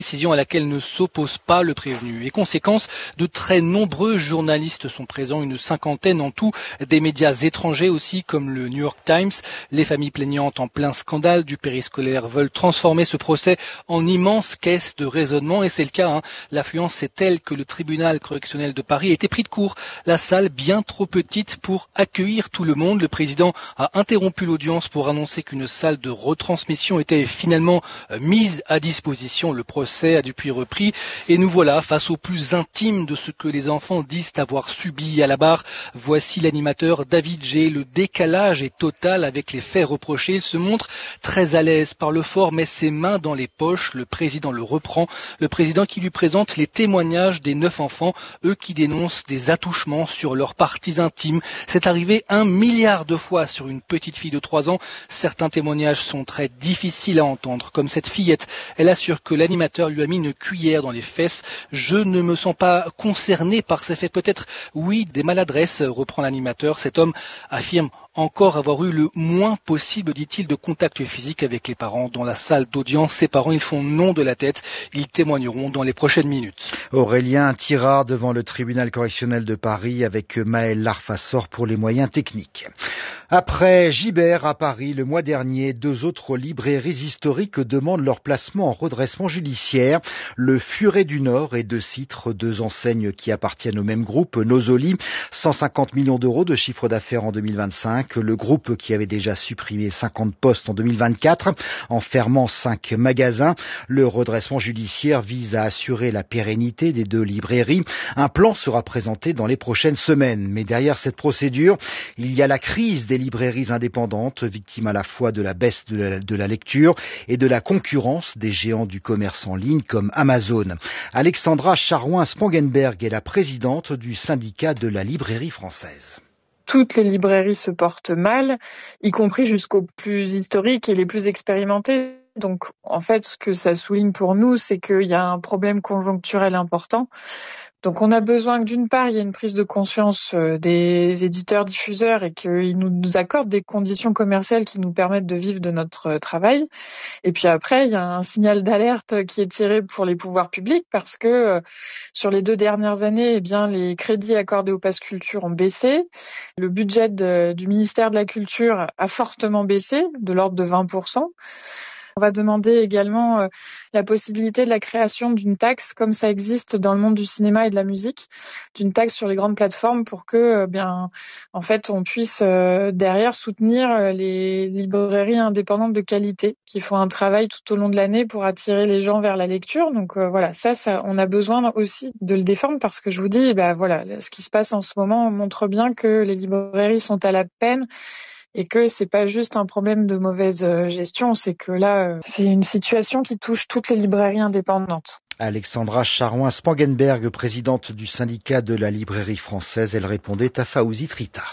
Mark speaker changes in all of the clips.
Speaker 1: Décision à laquelle ne s'oppose pas le prévenu. Et conséquence, de très nombreux journalistes sont présents, une cinquantaine en tout, des médias étrangers aussi comme le New York Times. Les familles plaignantes en plein scandale du périscolaire veulent transformer ce procès en immense caisse de raisonnement et c'est le cas. L'affluence est telle que le tribunal correctionnel de Paris a été pris de court. La salle bien trop petite pour accueillir tout le monde. Le président a interrompu l'audience pour annoncer qu'une salle de retransmission était finalement mise à disposition. Le procès a depuis repris et nous voilà face au plus intime de ce que les enfants disent avoir subi à la barre. Voici l'animateur David G. Le décalage est total avec les faits reprochés. Il se montre très à l'aise, parle fort, met ses mains dans les poches. Le président le reprend. Le président qui lui présente les témoignages des 9 enfants, eux qui dénoncent des attouchements sur leurs parties intimes. C'est arrivé 1 milliard de fois sur une petite fille de 3 ans. Certains témoignages sont très difficiles à entendre, comme cette fillette. Elle assure que l'animateur lui a mis une cuillère dans les fesses. Je ne me sens pas concerné par ces faits. Peut-être, oui, des maladresses, reprend l'animateur. Cet homme affirme encore avoir eu le moins possible, dit-il, de contact physique avec les parents. Dans la salle d'audience, ces parents, ils font non de la tête. Ils témoigneront dans les prochaines minutes.
Speaker 2: Aurélien Tirard devant le tribunal correctionnel de Paris avec Maël Larfassor pour les moyens techniques. Après Gibert à Paris le mois dernier, 2 autres librairies historiques demandent leur placement en redressement judiciaire. Le Furet du Nord et De Citre, 2 enseignes qui appartiennent au même groupe, Nosoli, 150 millions d'euros de chiffre d'affaires en 2025. Le groupe qui avait déjà supprimé 50 postes en 2024 en fermant 5 magasins. Le redressement judiciaire vise à assurer la pérennité des 2 librairies. Un plan sera présenté dans les prochaines semaines. Mais derrière cette procédure, il y a la crise des librairies indépendantes, victimes à la fois de la baisse de la lecture et de la concurrence des géants du commerce en ligne comme Amazon. Alexandra Charouin-Spangenberg est la présidente du syndicat de la librairie française.
Speaker 3: Toutes les librairies se portent mal, y compris jusqu'aux plus historiques et les plus expérimentées. Donc, en fait, ce que ça souligne pour nous, c'est qu'il y a un problème conjoncturel important. Donc, on a besoin que d'une part, il y ait une prise de conscience des éditeurs-diffuseurs et qu'ils nous accordent des conditions commerciales qui nous permettent de vivre de notre travail. Et puis après, il y a un signal d'alerte qui est tiré pour les pouvoirs publics parce que sur les 2 dernières années, eh bien, les crédits accordés au Pass Culture ont baissé. Le budget du ministère de la Culture a fortement baissé, de l'ordre de 20%. On va demander également la possibilité de la création d'une taxe, comme ça existe dans le monde du cinéma et de la musique, d'une taxe sur les grandes plateformes pour que, en fait, on puisse derrière soutenir les librairies indépendantes de qualité qui font un travail tout au long de l'année pour attirer les gens vers la lecture. Donc voilà, ça, on a besoin aussi de le défendre parce que je vous dis, voilà, ce qui se passe en ce moment montre bien que les librairies sont à la peine. Et que c'est pas juste un problème de mauvaise gestion, c'est que là, c'est une situation qui touche toutes les librairies indépendantes.
Speaker 2: Alexandra Charouin-Spangenberg, présidente du syndicat de la librairie française, elle répondait à Fawzi Trita.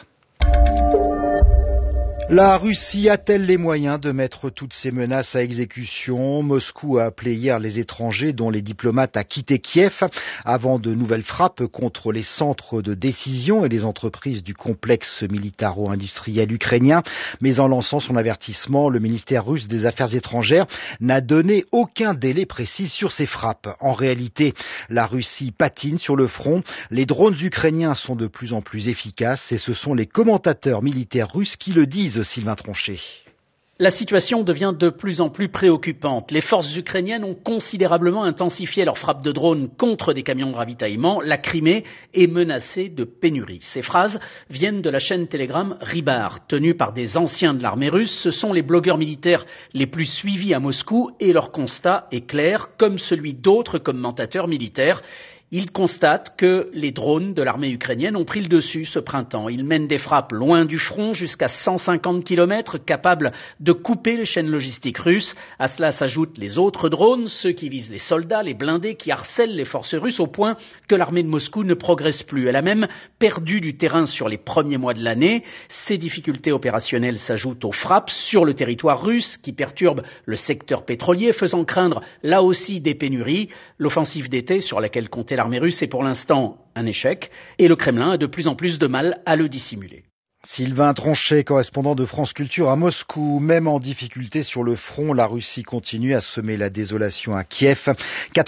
Speaker 2: La Russie a-t-elle les moyens de mettre toutes ces menaces à exécution? Moscou a appelé hier les étrangers, dont les diplomates, à quitter Kiev avant de nouvelles frappes contre les centres de décision et les entreprises du complexe militaro-industriel ukrainien. Mais en lançant son avertissement, le ministère russe des Affaires étrangères n'a donné aucun délai précis sur ces frappes. En réalité, la Russie patine sur le front. Les drones ukrainiens sont de plus en plus efficaces et ce sont les commentateurs militaires russes qui le disent. Sylvain Tronchet.
Speaker 4: La situation devient de plus en plus préoccupante. Les forces ukrainiennes ont considérablement intensifié leurs frappes de drones contre des camions de ravitaillement. La Crimée est menacée de pénurie. Ces phrases viennent de la chaîne Telegram Rybar, tenue par des anciens de l'armée russe. Ce sont les blogueurs militaires les plus suivis à Moscou et leur constat est clair, comme celui d'autres commentateurs militaires. Ils constatent que les drones de l'armée ukrainienne ont pris le dessus ce printemps. Ils mènent des frappes loin du front, jusqu'à 150 km, capables de couper les chaînes logistiques russes. À cela s'ajoutent les autres drones, ceux qui visent les soldats, les blindés, qui harcèlent les forces russes au point que l'armée de Moscou ne progresse plus. Elle a même perdu du terrain sur les premiers mois de l'année. Ces difficultés opérationnelles s'ajoutent aux frappes sur le territoire russe qui perturbent le secteur pétrolier, faisant craindre là aussi des pénuries. L'offensive d'été sur laquelle comptait l'armée russe est pour l'instant un échec et le Kremlin a de plus en plus de mal à le dissimuler.
Speaker 2: Sylvain Tronchet, correspondant de France Culture à Moscou. Même en difficulté sur le front, la Russie continue à semer la désolation à Kiev.